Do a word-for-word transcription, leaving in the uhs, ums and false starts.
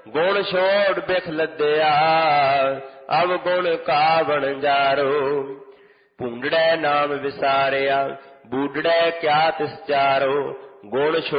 गुण छोड़ बिख लद्या अब गुण का बणजारो। भूंडड़े नाम विसारिया बूढ़ड़े क्या तिस चारो गुण